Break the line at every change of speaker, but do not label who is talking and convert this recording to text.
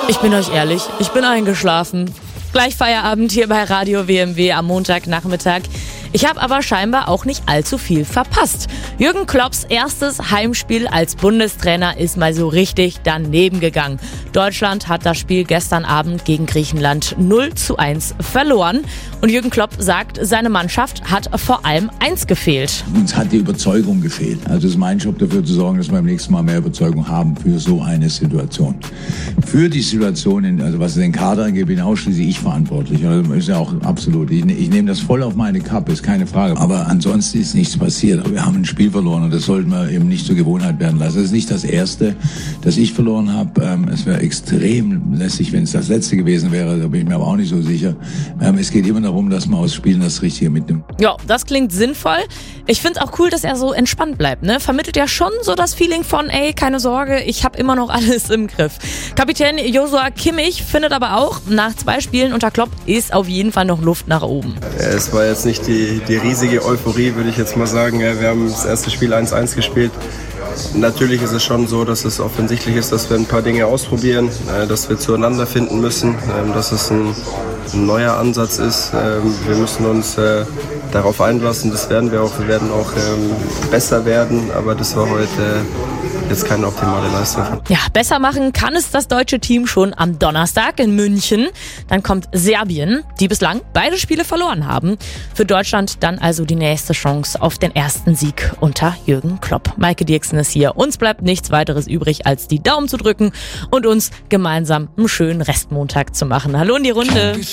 Ich bin euch ehrlich, ich bin eingeschlafen. Gleich Feierabend hier bei Radio WMW am Montagnachmittag. Ich habe aber scheinbar auch nicht allzu viel verpasst. Jürgen Klopps erstes Heimspiel als Bundestrainer ist mal so richtig daneben gegangen. Deutschland hat das Spiel gestern Abend gegen Griechenland 0:1 verloren. Und Jürgen Klopp sagt, seine Mannschaft hat vor allem eins gefehlt.
Uns hat die Überzeugung gefehlt. Also es ist mein Job, dafür zu sorgen, dass wir beim nächsten Mal mehr Überzeugung haben für so eine Situation. Für die Situation, also was den Kader angeht, bin ausschließlich ich verantwortlich. Also ist ja auch absolut. Ich nehme das voll auf meine Kappe, ist keine Frage. Aber ansonsten ist nichts passiert. Wir haben ein Spiel verloren und das sollten wir eben nicht zur Gewohnheit werden lassen. Das ist nicht das erste, das ich verloren habe. Es wäre extrem lässig, wenn es das letzte gewesen wäre. Da bin ich mir aber auch nicht so sicher. Es geht immer darum, dass man aus Spielen das Richtige mitnimmt.
Ja, das klingt sinnvoll. Ich finde auch cool, dass er so entspannt bleibt. Ne? Vermittelt ja schon so das Feeling von, ey, keine Sorge, ich habe immer noch alles im Griff. Kapitän Joshua Kimmich findet aber auch, nach 2 Spielen unter Klopp ist auf jeden Fall noch Luft nach oben.
Es war jetzt nicht die riesige Euphorie, würde ich jetzt mal sagen. Wir haben das erste Spiel 1:1 gespielt. Natürlich ist es schon so, dass es offensichtlich ist, dass wir ein paar Dinge ausprobieren, dass wir zueinander finden müssen, dass es ein neuer Ansatz ist. Wir müssen uns darauf einlassen, das werden wir auch. Wir werden auch besser werden, aber das war heute jetzt keine optimale Leistung.
Ja, besser machen kann es das deutsche Team schon am Donnerstag in München. Dann kommt Serbien, die bislang beide Spiele verloren haben. Für Deutschland dann also die nächste Chance auf den ersten Sieg unter Jürgen Klopp. Maike Dirksen ist hier. Uns bleibt nichts weiteres übrig, als die Daumen zu drücken und uns gemeinsam einen schönen Restmontag zu machen. Hallo in die Runde.